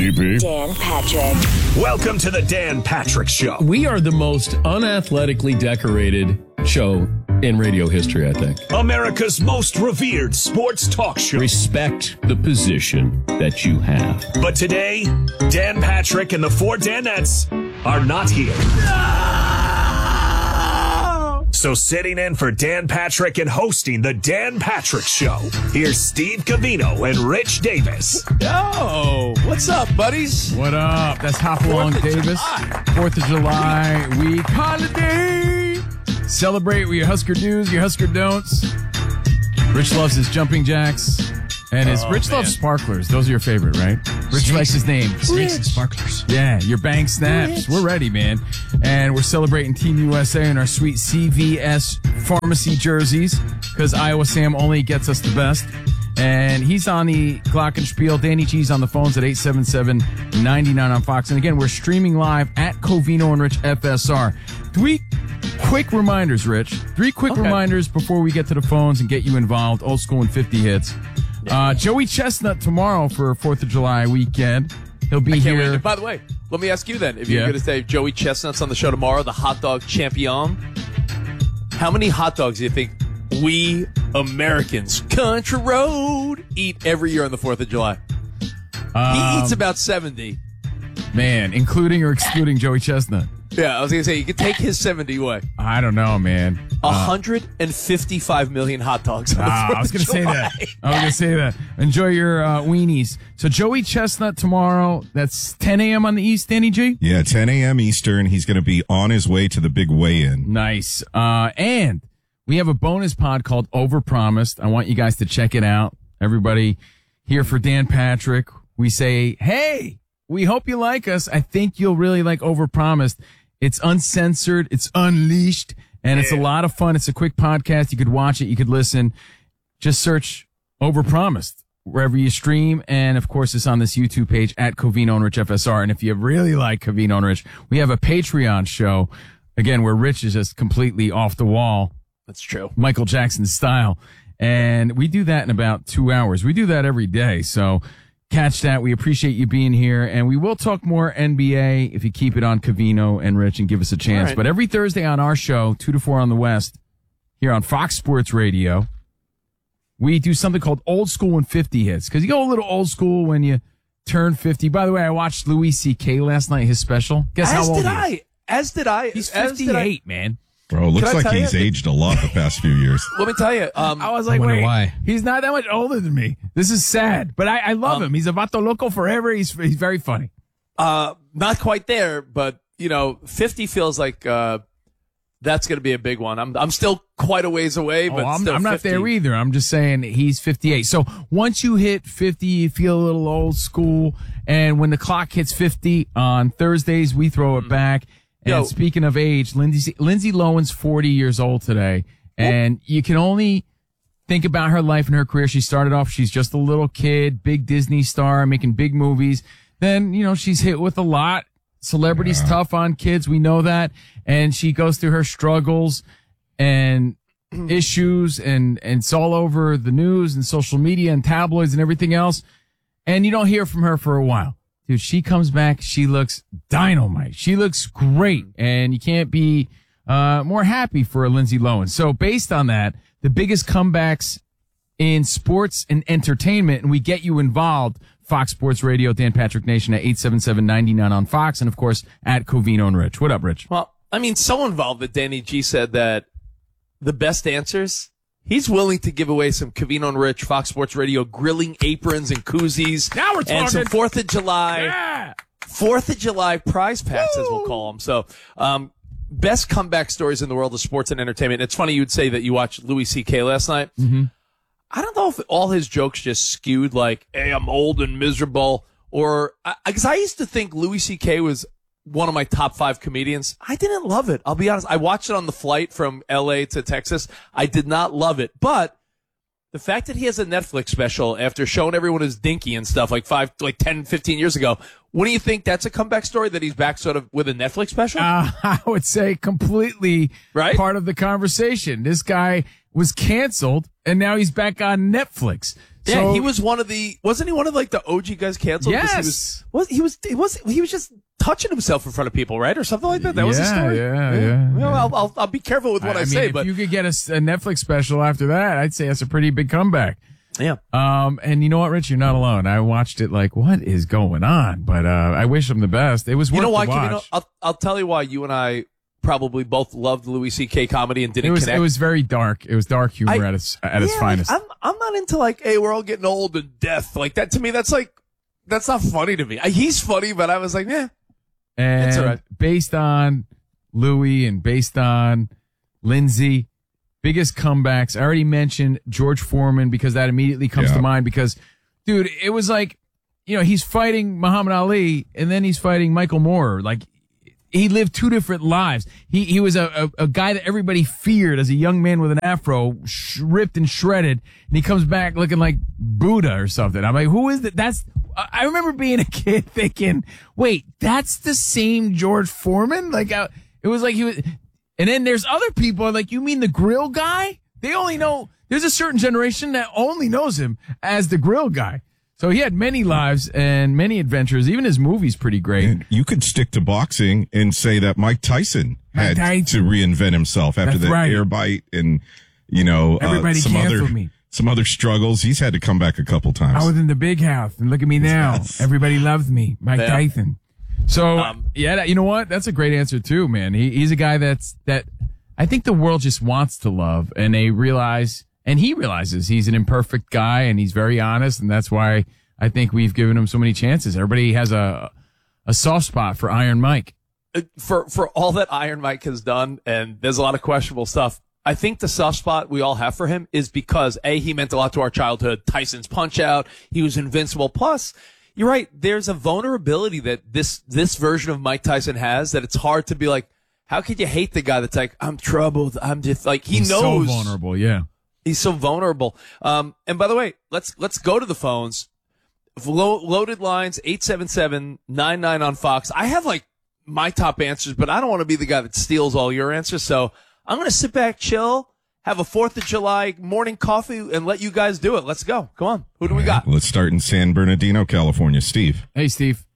DP. Dan Patrick. Welcome to the Dan Patrick Show. We are the most unathletically decorated show in radio history, I think. America's most revered sports talk show. Respect the position that you have. But today, Dan Patrick and the four Danettes are not here. So sitting in for Dan Patrick and hosting the Dan Patrick Show, here's Steve Covino and Rich Davis. Yo, what's up, buddies? What up? That's Hopalong Davis. 4th of July week holiday. Celebrate with your Husker do's, your Husker don'ts. Rich loves his jumping jacks. And Rich loves sparklers. Those are your favorite, right? Rich likes his name. Snakes and sparklers. Yeah, your bang snaps. We're ready, man. And we're celebrating Team USA in our sweet CVS pharmacy jerseys because Iowa Sam only gets us the best. And he's on the Glockenspiel. Danny G's on the phones at 877-99 on Fox. And again, we're streaming live at Covino and Rich FSR. 3 quick reminders, Rich. 3 quick reminders before we get to the phones and get you involved. Old school and 50 hits. Joey Chestnut tomorrow for 4th of July weekend. He'll be here. Wait. By the way, let me ask you then. If you're going to say Joey Chestnut's on the show tomorrow, the hot dog champion, how many hot dogs do you think we Americans, country road, eat every year on the 4th of July? He eats about 70. Man, including or excluding Joey Chestnut? Yeah, I was going to say, you could take his 70 away. I don't know, man. 155 million hot dogs. I was going to say that. Enjoy your weenies. So Joey Chestnut tomorrow. That's 10 a.m. on the East, Danny G? Yeah, 10 a.m. Eastern. He's going to be on his way to the big weigh-in. Nice. And we have a bonus pod called Overpromised. I want you guys to check it out. Everybody here for Dan Patrick. We say, hey, we hope you like us. I think you'll really like Overpromised. It's uncensored. It's unleashed. And it's a lot of fun. It's a quick podcast. You could watch it. You could listen. Just search Overpromised wherever you stream. And, of course, it's on this YouTube page at Covino and Rich FSR. And if you really like Covino and Rich, we have a Patreon show, again, where Rich is just completely off the wall. That's true. Michael Jackson style. And we do that in about 2 hours. We do that every day. So catch that. We appreciate you being here. And we will talk more NBA if you keep it on Covino and Rich and give us a chance. Right. But every Thursday on our show, 2 to 4 on the West, here on Fox Sports Radio, we do something called Old School and 50 Hits. Because you go a little old school when you turn 50. By the way, I watched Louis C.K. last night, his special. Guess how old he is? As did I. He's 58, man. Bro, looks like he's you? aged a lot the past few years. Let me tell you. I was like, wait, why? He's not that much older than me. This is sad, but I love him. He's a vato loco forever. He's very funny. Not quite there, but 50 feels like that's going to be a big one. I'm still quite a ways away, but I'm still not 50. there either. I'm just saying he's 58. So once you hit 50, you feel a little old school, and when the clock hits 50 on Thursdays, we throw it back. And speaking of age, Lindsay Lohan's 40 years old today, and you can only think about her life and her career. She started off, she's just a little kid, big Disney star, making big movies. Then, she's hit with a lot. Celebrity's tough on kids. We know that. And she goes through her struggles and issues, and it's all over the news and social media and tabloids and everything else. And you don't hear from her for a while. Dude, she comes back. She looks dynamite. She looks great. And you can't be more happy for Lindsay Lohan. So based on that, the biggest comebacks in sports and entertainment, and we get you involved, Fox Sports Radio, Dan Patrick Nation at 877-99 on Fox, and of course at Covino and Rich. What up, Rich? Well, I mean, so involved that Danny G said that the best answers, he's willing to give away some Covino and Rich, Fox Sports Radio grilling aprons and koozies. Now we're talking. And some 4th of July, 4th of July prize packs, as we'll call them. So, best comeback stories in the world of sports and entertainment. It's funny you'd say that you watched Louis C.K. last night. Mm-hmm. I don't know if all his jokes just skewed like, hey, I'm old and miserable, or because I used to think Louis C.K. was one of my top 5 comedians. I didn't love it. I'll be honest. I watched it on the flight from LA to Texas. I did not love it. But the fact that he has a Netflix special after showing everyone his dinky and stuff like 10, 15 years ago, wouldn't you think that's a comeback story that he's back sort of with a Netflix special? I would say completely right? part of the conversation. This guy was canceled and now he's back on Netflix. Yeah, So- he was wasn't he one of like the OG guys canceled? 'Cause Yes. He was just touching himself in front of people, right? Or something like that. That was the story. Yeah. Well, I'll be careful with what I mean, say, if but you could get a Netflix special after that, I'd say that's a pretty big comeback. yeah. And you know what, Rich? You're not alone. I watched it like, what is going on? But I wish him the best. It was worth You know why, the watch. Kevin? I'll tell you why you and I probably both loved Louis C.K. comedy and didn't connect. It was very dark. It was dark humor at its finest. I'm not into like, hey, we're all getting old and death. Like that to me, that's not funny to me. He's funny, but I was like, yeah. And It's all right. based on Louis and based on Lindsay, biggest comebacks. I already mentioned George Foreman because that immediately comes to mind because, dude, it was like, he's fighting Muhammad Ali and then he's fighting Michael Moore. Like, he lived two different lives. He was a guy that everybody feared as a young man with an afro, ripped and shredded, and he comes back looking like Buddha or something. I'm like, who is that? I remember being a kid thinking, wait, that's the same George Foreman? Like, it was like he was, and then there's other people like, you mean the grill guy? They only know, there's a certain generation that only knows him as the grill guy. So he had many lives and many adventures. Even his movie's pretty great. And you could stick to boxing and say that Mike Tyson had to reinvent himself after That's the right. air bite and, Everybody canceled me. Some other struggles. He's had to come back a couple times. I was in the big house, and look at me now. Yes. Everybody loves me, Mike Yeah. Tyson. So, you know what? That's a great answer too, man. He's a guy that I think the world just wants to love, and he realizes he's an imperfect guy, and he's very honest, and that's why I think we've given him so many chances. Everybody has a soft spot for Iron Mike. For all that Iron Mike has done, and there's a lot of questionable stuff, I think the soft spot we all have for him is because, A, he meant a lot to our childhood. Tyson's Punch-Out. He was invincible. Plus, you're right, there's a vulnerability that this version of Mike Tyson has that it's hard to be like, how could you hate the guy that's like, I'm troubled. I'm just like, he's knows. So vulnerable, yeah. He's so vulnerable. And by the way, let's go to the phones. Loaded lines, 877-99 on Fox. I have like my top answers, but I don't want to be the guy that steals all your answers. So I'm going to sit back, chill, have a 4th of July morning coffee, and let you guys do it. Let's go. Come on. Who do we got? Let's start in San Bernardino, California. Steve. Hey, Steve.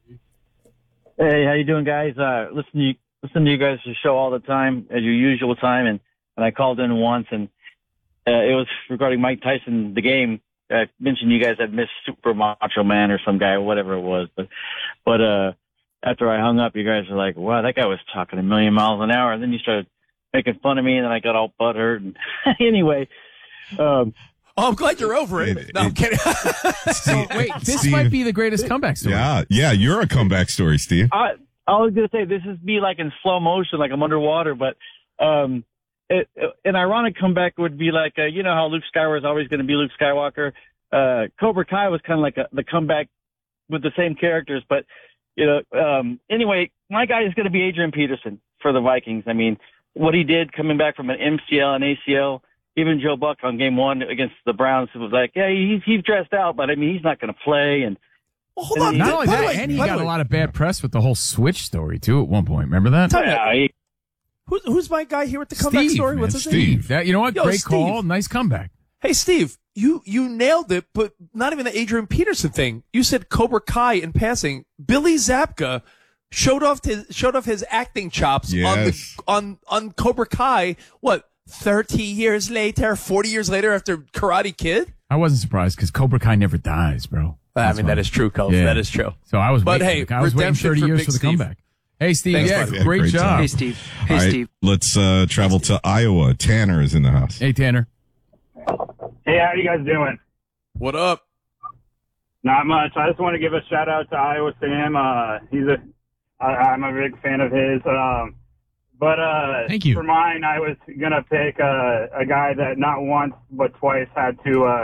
Hey, how you doing, guys? Listen to you guys' show all the time, at your usual time, and I called in once, and it was regarding Mike Tyson, the game. I mentioned you guys had missed Super Macho Man or some guy or whatever it was, but after I hung up, you guys were like, "Wow, that guy was talking a million miles an hour," and then you started making fun of me, and then I got all butthurt. And anyway, I'm glad you're over it. No, I'm kidding. So, wait, this Steve. might be the greatest comeback story. Yeah, you're a comeback story, Steve. I was going to say, this is me like in slow motion, like I'm underwater, but an ironic comeback would be like, you know how Luke Skywalker is always going to be Luke Skywalker. Cobra Kai was kind of like the comeback with the same characters, but, anyway, my guy is going to be Adrian Peterson for the Vikings. I mean, what he did coming back from an MCL and ACL, even Joe Buck on game 1 against the Browns was like, yeah, he's dressed out, but I mean, he's not going to play. And Well, hold on. Not only By the that, way- and he by the got a way, lot of bad press with the whole Switch story, too, at one point. Remember that? Time out. yeah, Who's my guy here with the comeback Steve, story? man, What's his name? Steve. That, you know what? Yo, Great Steve. call. Nice comeback. Hey, Steve, you nailed it, but not even the Adrian Peterson thing. You said Cobra Kai in passing. Billy Zabka showed off his acting chops Yes. on Cobra Kai. What, 30 years later, 40 years later after Karate Kid? I wasn't surprised because Cobra Kai never dies, bro. I mean, that is true, Cove. Yeah. That is true. So I was But waiting. hey, I was waiting redemption 30 for years Big for the Steve. comeback. Hey, Steve. Thanks, Yeah, buddy. Yeah, great great job. job. Hey, Steve. Hey, All right, Steve. let's travel to Iowa. Tanner is in the house. Hey, Tanner. Hey, how are you guys doing? What up? Not much. I just want to give a shout out to Iowa Sam. I'm a big fan of his. But Thank you. for mine, I was gonna pick a guy that not once but twice had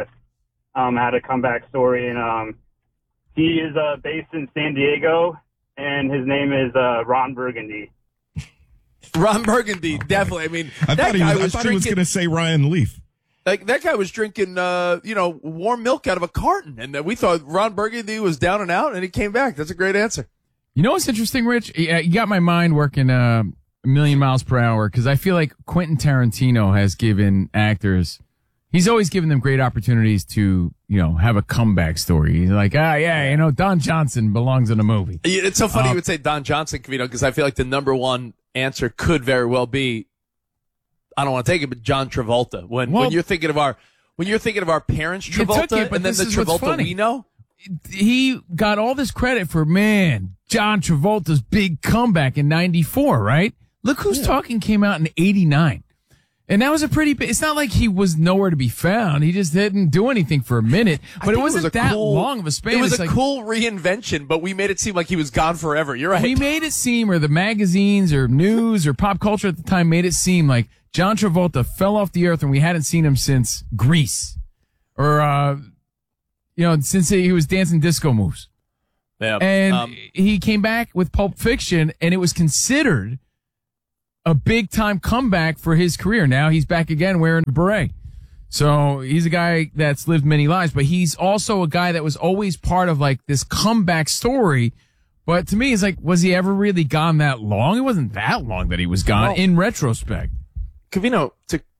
a comeback story, and he is based in San Diego, and his name is Ron Burgundy. Ron Burgundy, definitely. I mean, I that thought guy he was drinking. going to say Ryan Leaf. Like that guy was drinking, warm milk out of a carton, and we thought Ron Burgundy was down and out, and he came back. That's a great answer. You know what's interesting, Rich? You got my mind working a million miles per hour because I feel like Quentin Tarantino has given actors He's always given them great opportunities to, have a comeback story. He's like, Don Johnson belongs in a movie. It's so funny you would say Don Johnson, because I feel like the number one answer could very well be, I don't want to take it, but John Travolta. When you're thinking of our parents, Travolta, and then the Travolta we know. He got all this credit for, John Travolta's big comeback in 94, right? Look Who's Talking came out in 89. And that was a pretty big, it's not like he was nowhere to be found. He just didn't do anything for a minute, but it wasn't that long of a span. It was a cool reinvention, but we made it seem like he was gone forever. You're right. We made it seem, or the magazines or news or pop culture at the time made it seem like John Travolta fell off the earth and we hadn't seen him since Grease. Or, since he was dancing disco moves. Yeah. And he came back with Pulp Fiction, and it was considered a big-time comeback for his career. Now he's back again wearing a beret. So he's a guy that's lived many lives, but he's also a guy that was always part of, like, this comeback story. But to me, it's like, was he ever really gone that long? It wasn't that long that he was gone, in retrospect. Covino,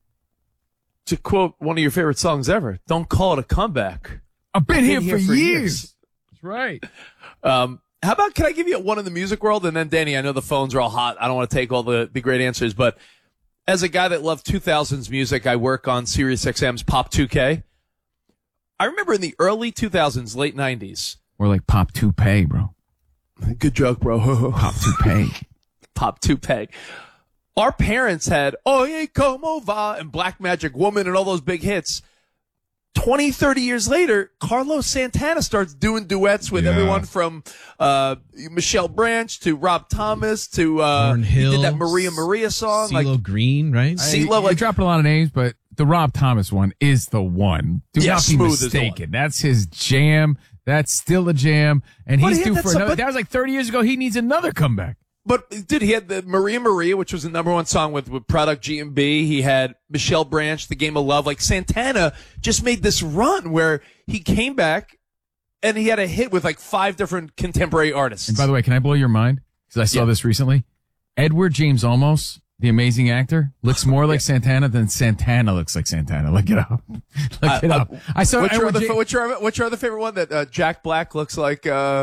to quote one of your favorite songs ever, don't call it a comeback. I've been here for years. That's right. How about, can I give you one in the music world? And then, Danny, I know the phones are all hot. I don't want to take all the great answers, but as a guy that loved 2000s music, I work on Sirius XM's Pop 2K. I remember in the early 2000s, late 90s. We're like Pop Toupee, bro. Good joke, bro. Pop Toupee. Pop Toupee. Our parents had Oye Como Va and Black Magic Woman and all those big hits. 20, 30 years later, Carlos Santana starts doing duets with everyone from Michelle Branch to Rob Thomas to he did that Maria song. CeeLo Green, right? CeeLo, dropping a lot of names, but the Rob Thomas one is the one. Do not be mistaken. That's his jam. That's still a jam. And he's due for another. That was like 30 years ago. He needs another comeback. But, dude, he had the Maria, which was the number one song with Product G&B. He had Michelle Branch, The Game of Love. Like, Santana just made this run where he came back and he had a hit with like 5 different contemporary artists. And by the way, can I blow your mind? Because I saw this recently. Edward James Olmos, the amazing actor, looks more like Santana than Santana looks like Santana. Look it up. Look it up. I saw what's your other favorite one that Jack Black looks like?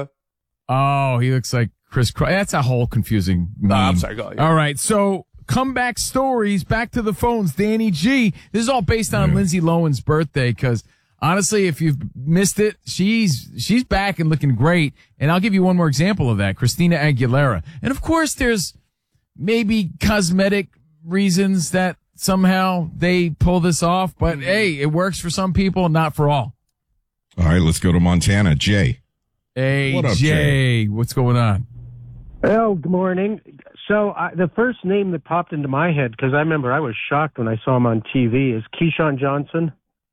Oh, he looks like Chris Cross. That's a whole confusing meme. I'm sorry. Go ahead. All right. So comeback stories. Back to the phones. Danny G. This is all based on Lindsay Lohan's birthday because honestly, if you've missed it, she's back and looking great. And I'll give you one more example of that. Christina Aguilera. And of course, there's maybe cosmetic reasons that somehow they pull this off. But hey, it works for some people, not for all. All right. Let's go to Montana. Jay. Hey, what up, Jay? What's going on? Well, good morning. So the first name that popped into my head, because I remember I was shocked when I saw him on TV, is Keyshawn Johnson.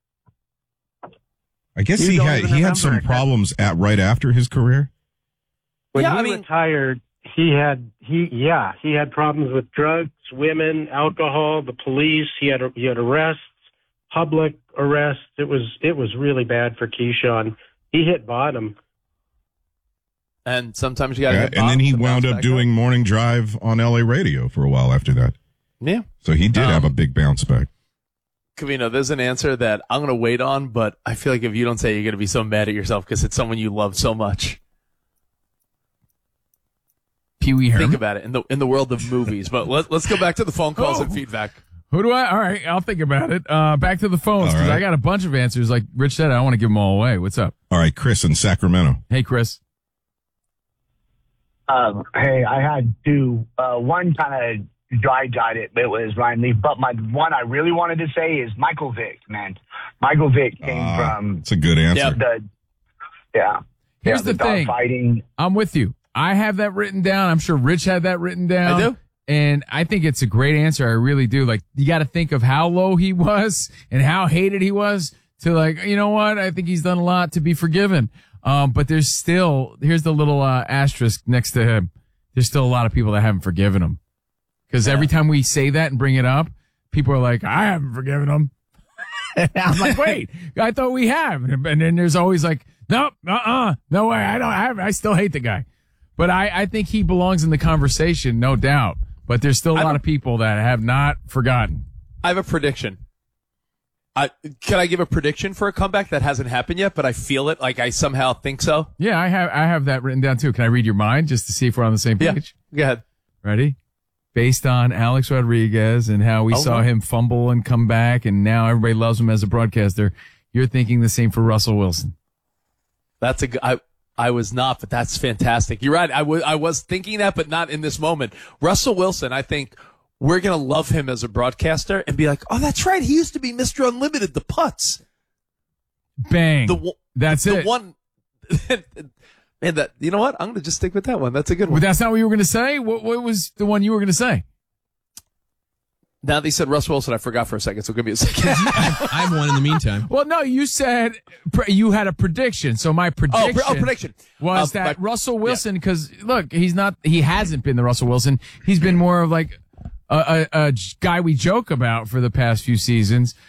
I guess he had some problems right after his career. When he retired, he had problems with drugs, women, alcohol, the police. He had arrests, public arrests. It was really bad for Keyshawn. He hit bottom. And sometimes you got to hit bottom. And then he wound up doing morning drive on LA radio for a while after that. Yeah. So he did have a big bounce back. Covino, there's an answer that I'm going to wait on, but I feel like if you don't say it, you're going to be so mad at yourself because it's someone you love so much. Pee Wee Herman. Think about it in the world of movies. But let's go back to the phone calls and feedback. All right, I'll think about it. Back to the phones because I got a bunch of answers. Like Rich said, I don't want to give them all away. What's up? All right, Chris in Sacramento. Hey, Chris. Hey, I had two. One kind of dry-jotted it, but it was Ryan Leaf. But my one I really wanted to say is Michael Vick, man. Michael Vick came from... It's a good answer. Here's the thing. Fighting. I'm with you. I have that written down. I'm sure Rich had that written down. I do. And I think it's a great answer. I really do. Like, you got to think of how low he was and how hated he was to like, you know what? I think he's done a lot to be forgiven. But here's the little asterisk next to him. There's still a lot of people that haven't forgiven him. Because every time we say that and bring it up, people are like, I haven't forgiven him. And I'm like, wait, I thought we have. And then there's always like, nope, no way, I still hate the guy. But I think he belongs in the conversation, no doubt. But there's still a lot of people that have not forgotten. I have a prediction. Can I give a prediction for a comeback that hasn't happened yet, but I feel it, like I somehow think so? Yeah, I have that written down too. Can I read your mind just to see if we're on the same page? Yeah, go ahead. Ready? Based on Alex Rodriguez and how we saw him fumble and come back, and now everybody loves him as a broadcaster, you're thinking the same for Russell Wilson. That's I was not, but that's fantastic. You're right. I was thinking that, but not in this moment. Russell Wilson, I think we're going to love him as a broadcaster and be like, oh, that's right. He used to be Mr. Unlimited, the putts. Bang. That's it. The one, man, you know what? I'm going to just stick with that one. That's a good one. But that's not what you were going to say? What was the one you were going to say? Now they said Russell Wilson, I forgot for a second, so give me a second. I have one in the meantime. Well, no, you said you had a prediction. So my prediction, was that Russell Wilson, because look, he hasn't been the Russell Wilson. He's been more of like a guy we joke about for the past few seasons.